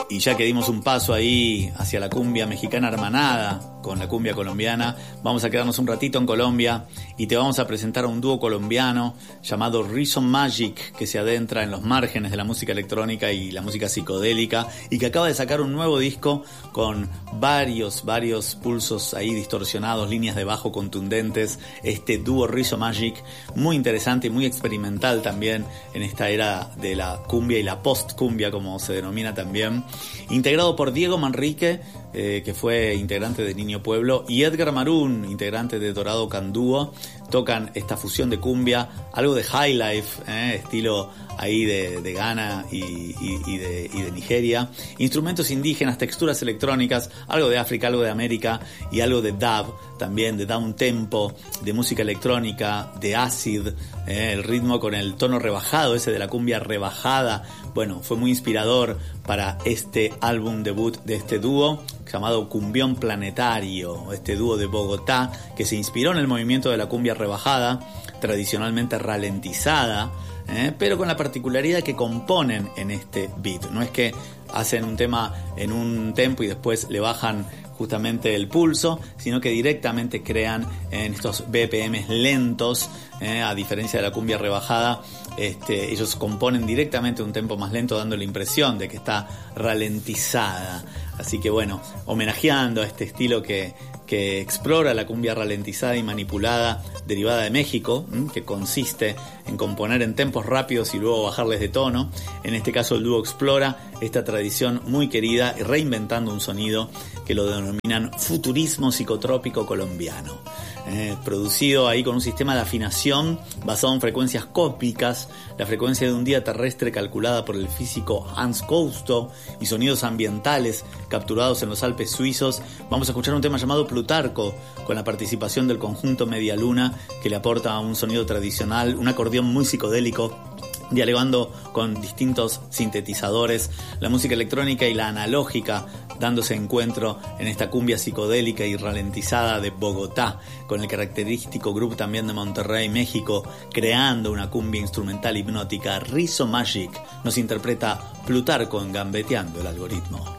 Y ya que dimos un paso ahí hacia la cumbia mexicana hermanada con la cumbia colombiana, vamos a quedarnos un ratito en Colombia y te vamos a presentar a un dúo colombiano llamado Reason Magic, que se adentra en los márgenes de la música electrónica y la música psicodélica y que acaba de sacar un nuevo disco con varios pulsos ahí distorsionados, líneas de bajo contundentes. Este dúo Reason Magic, muy interesante y muy experimental también en esta era de la cumbia y la post-cumbia, como se denomina también, integrado por Diego Manrique, que fue integrante de Niño Pueblo, y Edgar Marún, integrante de Dorado Candúo. Tocan esta fusión de cumbia, algo de high life, estilo ahí de Ghana y de Nigeria, instrumentos indígenas, texturas electrónicas, algo de África, algo de América y algo de dub, también de down tempo, de música electrónica, de acid, el ritmo con el tono rebajado, ese de la cumbia rebajada. Bueno, fue muy inspirador para este álbum debut de este dúo llamado Cumbión Planetario, este dúo de Bogotá que se inspiró en el movimiento de la cumbia rebajada, tradicionalmente ralentizada, pero con la particularidad que componen en este beat. No es que hacen un tema en un tempo y después le bajan justamente el pulso, sino que directamente crean en estos BPMs lentos, a diferencia de la cumbia rebajada. Ellos componen directamente un tempo más lento, dando la impresión de que está ralentizada. Así que bueno, homenajeando a este estilo que explora la cumbia ralentizada y manipulada derivada de México, que consiste en componer en tempos rápidos y luego bajarles de tono. En este caso el dúo explora esta tradición muy querida y reinventando un sonido que lo denominan futurismo psicotrópico colombiano. Producido ahí con un sistema de afinación basado en frecuencias cósmicas, la frecuencia de un día terrestre calculada por el físico Hans Cousteau y sonidos ambientales capturados en los Alpes suizos. Vamos a escuchar un tema llamado Plutarco, con la participación del conjunto Media Luna, que le aporta un sonido tradicional, un acordeón muy psicodélico, dialogando con distintos sintetizadores, la música electrónica y la analógica dándose encuentro en esta cumbia psicodélica y ralentizada de Bogotá, con el característico grupo también de Monterrey, México, creando una cumbia instrumental hipnótica. Reason Magic nos interpreta Plutarco en Gambeteando el Algoritmo.